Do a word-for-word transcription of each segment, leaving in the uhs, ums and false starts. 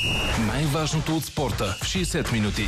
Най-важното от спорта в шейсет минути.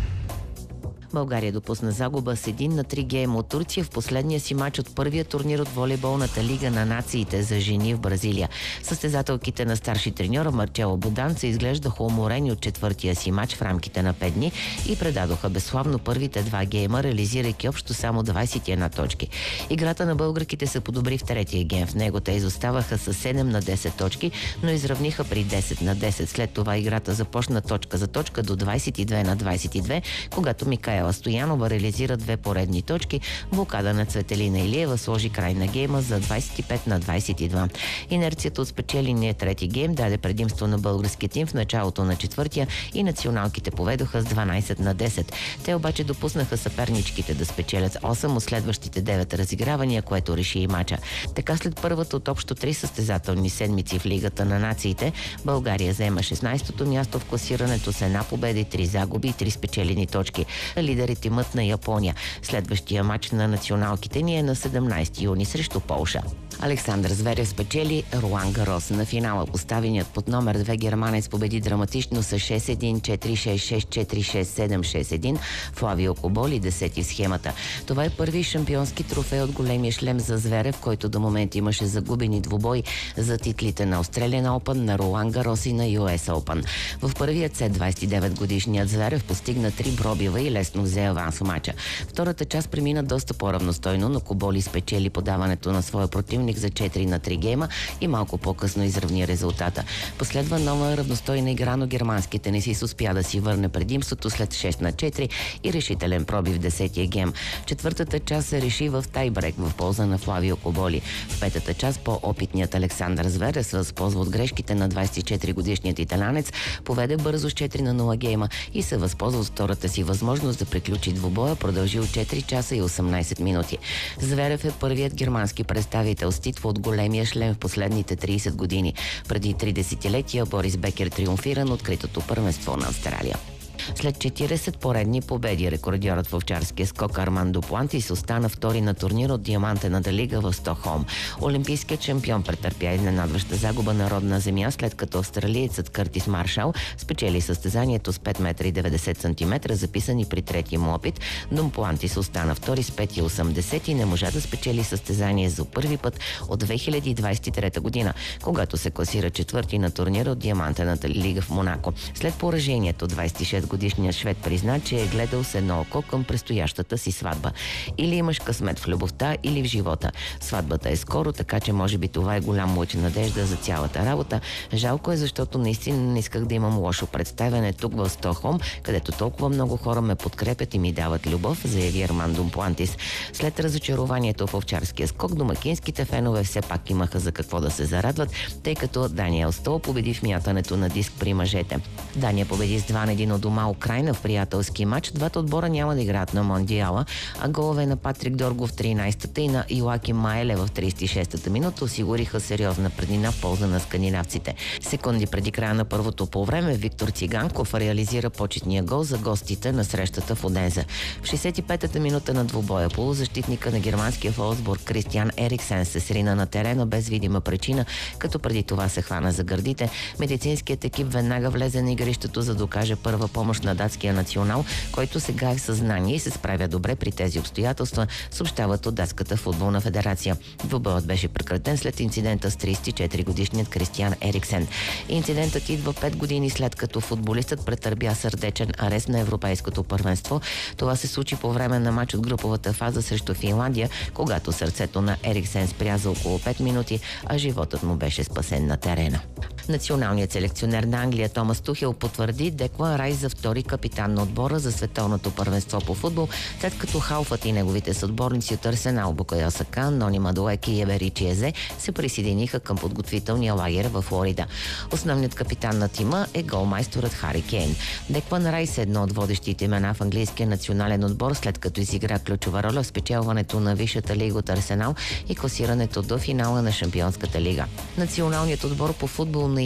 България допусна загуба с един на три гейма от Турция в последния си матч от първия турнир от волейболната лига на нациите за жени в Бразилия. Състезателките на старши треньор Марчело Будан се изглеждаха уморени от четвъртия си матч в рамките на пет дни и предадоха безславно първите два гейма, реализирайки общо само двадесет и една точки. Играта на българките се подобри в третия гейм. В него те изоставаха с седем на десет точки, но изравниха при десет на десет. След това играта започна точка за точка до двадесет и две на двадесет и две, когато Микаела Стоянова реализира две поредни точки. Блокада на Цветелина Илиева сложи край на гейма за двадесет и пет на двадесет и два. Инерцията от спечеления трети гейм даде предимство на българския тим в началото на четвъртия и националките поведоха с дванадесет на десет. Те обаче допуснаха съперничките да спечелят осем от следващите девет разигравания, което реши и мача. Така след първата от общо три състезателни седмици в Лигата на нациите, България заема шестнадесетото място в класирането с една победа и три загуби и три спечелени точки. Лидер е тимът на Япония. Следващия матч на националките ни е на седемнадесети юни срещу Полша. Александър Зверев спечели Руан Гарос. На финала поставеният под номер две германец победи драматично с шест един, четири шест, шест четири, шест седем, шест един. Флавио Коболи десети в схемата. Това е първи шампионски трофей от големия шлем за Зверев, който до момент имаше загубени двубой за титлите на Australian Open, на Руан Гарос и на Ю Ес Open. В първият сет двадесет и девет годишният Зверев постигна три пробива и лесно взе аванс в мача. Втората част премина доста по-равностойно, но Коболи спечели подаването на своя противник за четири на три гейма и малко по-късно изравни резултата. Последва нова равностойна игра, но германски тенисист успя да си върне предимството след шест на четири и решителен пробив в десетия гейм. Четвъртата част се реши в тайбрек в полза на Флавио Коболи. В петата част по-опитният Александър Зверев се възползва от грешките на двадесет и четири годишният италянец, поведе бързо с четири на нула гейма и се възползва от втората си възможност да приключи двубоя, продължил четири часа и осемнадесет минути. Зверев е първият германски представител с титла от големия шлем в последните тридесет години. Преди три десетилетия Борис Бекер триумфира на откритото първенство на Австралия. След четиридесет поредни победи, рекордьорът в овчарския скок Арман Дуплантис остана втори на турнир от Диамантената лига в Стокхолм. Олимпийският шампион претърпя изненадваща загуба на родна земя, след като австралиецът Къртис Маршал спечели състезанието с пет метра и деветдесет сантиметра, записани при третия му опит. Дуплантис остана втори с пет и осемдесет и не можа да спечели състезание за първи път от две хиляди двадесет и трета година, когато се класира четвърти на турнира от Диамантената лига в Монако. След поражението двадесет и шест годишният швед призна, че е гледал с едно око към предстоящата си сватба. Или имаш късмет в любовта, или в живота. Сватбата е скоро, така че може би това е голям лъч надежда за цялата работа. Жалко е, защото наистина не исках да имам лошо представяне тук в Стокхолм, където толкова много хора ме подкрепят и ми дават любов, заяви Арман Дуплантис. След разочарованието в овчарския скок, домакинските фенове все пак имаха за какво да се зарадват, тъй като Даниел Стол победи в мятането на диск при мъжете. Дания победи с два на един от дома Украйна в приятелски матч. Двата отбора няма да играят на Мондиала, а голове на Патрик Дорго в тринадесетата и на Илаки Маеле в тридесет и шестата минута осигуриха сериозна преднина в полза на скандинавците. Секунди преди края на първото полувреме Виктор Циганков реализира почетния гол за гостите на срещата в Оденза. В шейсет и петата минута на двубоя полузащитника на германския Волсбург Кристиан Ериксен се срина на терена без видима причина, като преди това се хвана за гърдите. Медицинският екип веднага влезе на игрището, за да докаже първа помощ на датския национал, който сега е в съзнание и се справя добре при тези обстоятелства, съобщават от датската футболна федерация. Двубоят беше прекратен след инцидента с тридесет и четири годишният Кристиан Ериксен. Инцидентът идва пет години след като футболистът претърпя сърдечен арест на европейското първенство. Това се случи по време на матч от груповата фаза срещу Финландия, когато сърцето на Ериксен спря за около пет минути, а животът му беше спасен на терена. Националният селекционер на Англия Томас Тухел потвърди Деклан Райс за втори капитан на отбора за световното първенство по футбол, след като халфът и неговите съотборници от Арсенал Букайо Сака, Нони Мадуеки и Еберичи Езе се присъединиха към подготвителния лагер във Флорида. Основният капитан на тима е голмайсторът Хари Кейн. Деклан Райс е едно от водещите имена в английския национален отбор, след като изигра ключова роля в спечелването на Висшата лига от Арсенал и класирането до финала на Шампионската лига. Националният отбор по футбол на